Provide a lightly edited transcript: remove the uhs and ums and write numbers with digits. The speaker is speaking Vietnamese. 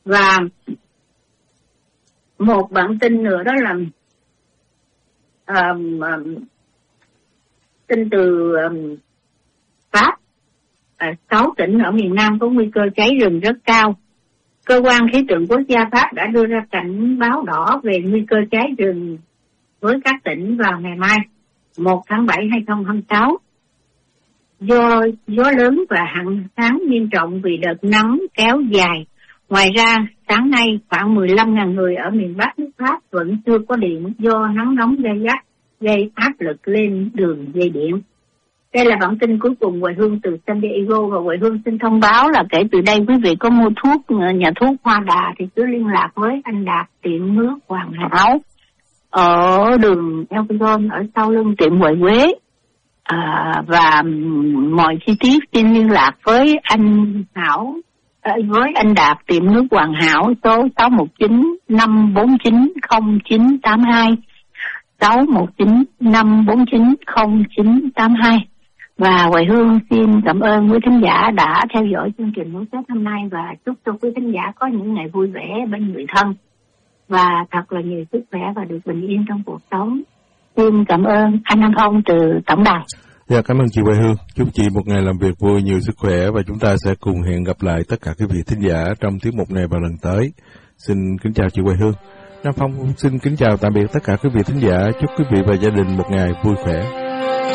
Và một bản tin nữa đó là tin từ Pháp. 6 tỉnh ở miền Nam có nguy cơ cháy rừng rất cao. Cơ quan khí tượng quốc gia Pháp đã đưa ra cảnh báo đỏ về nguy cơ cháy rừng với các tỉnh vào ngày mai 1 tháng 7 2026. Do gió lớn và hạn hán nghiêm trọng vì đợt nắng kéo dài. Ngoài ra, sáng nay khoảng 15.000 người ở miền Bắc nước Pháp vẫn chưa có điện do nắng nóng gay gắt, gây áp lực lên đường dây điện. Đây là bản tin cuối cùng Hoài Hương từ San Diego, và Hoài Hương xin thông báo là kể từ đây quý vị có mua thuốc nhà thuốc Hoa Đà thì cứ liên lạc với anh Đạt tiệm nước Hoàn Hảo ở đường Elton ở sau lưng tiệm Huệ Quế. Và mọi chi tiết xin liên lạc với anh Hảo, với anh Đạt tiệm nước Hoàn Hảo số 619-549-0982, 619-549-0982. Và Hoài Hương xin cảm ơn quý khán giả đã theo dõi chương trình Nối Tết hôm nay, và chúc cho quý khán giả có những ngày vui vẻ bên người thân và thật là nhiều sức khỏe và được bình yên trong cuộc sống. Xin cảm ơn anh Anh Phong từ tổng đài. Dạ, cảm ơn chị Hoài Hương. Chúc chị một ngày làm việc vui, nhiều sức khỏe, và chúng ta sẽ cùng hẹn gặp lại tất cả quý vị thính giả trong tiết mục này vào lần tới. Xin kính chào chị Hoài Hương. Nam Phong xin kính chào tạm biệt tất cả quý vị thính giả. Chúc quý vị và gia đình một ngày vui khỏe.